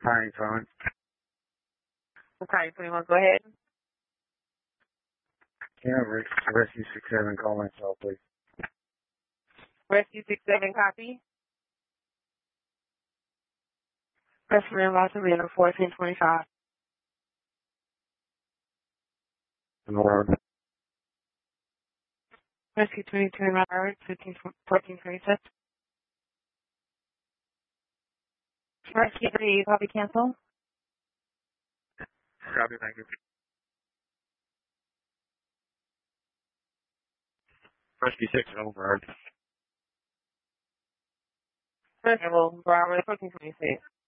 Hi, phone. Okay, 21, go ahead. Yeah, Rescue 67, call myself, please. Rescue 67, copy. Rescue Rosalina 1425. On the road. Rescue 22 in Robert 1426. Rescue 3, copy cancel. Copy, thank you. Rescue 6, over. Rescue Robert 1426.